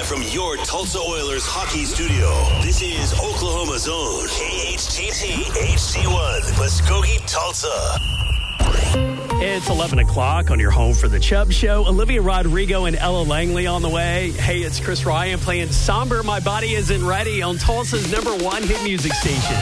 from your Tulsa Oilers hockey studio, this is Oklahoma's own KHTT HD1, Muskogee, Tulsa. It's 11 o'clock on your home for the Chubb Show. Olivia Rodrigo and Ella Langley on the way. Hey, it's Chris Ryan playing Somber My Body Isn't Ready on Tulsa's #1 hit music station.